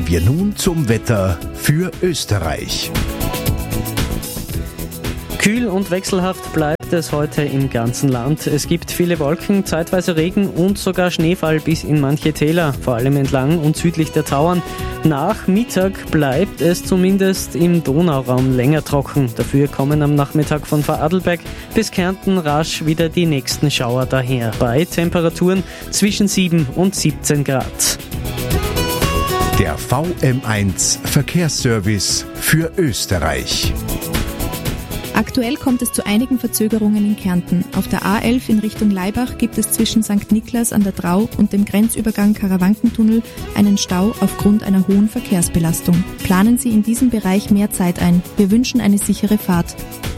Kommen wir nun zum Wetter für Österreich. Kühl und wechselhaft bleibt es heute im ganzen Land. Es gibt viele Wolken, zeitweise Regen und sogar Schneefall bis in manche Täler, vor allem entlang und südlich der Tauern. Nach Mittag bleibt es zumindest im Donauraum länger trocken. Dafür kommen am Nachmittag von Vorarlberg bis Kärnten rasch wieder die nächsten Schauer daher. Bei Temperaturen zwischen 7 und 17 Grad. Der VM1 Verkehrsservice für Österreich. Aktuell kommt es zu einigen Verzögerungen in Kärnten. Auf der A11 in Richtung Laibach gibt es zwischen St. Niklas an der Drau und dem Grenzübergang Karawankentunnel einen Stau aufgrund einer hohen Verkehrsbelastung. Planen Sie in diesem Bereich mehr Zeit ein. Wir wünschen eine sichere Fahrt.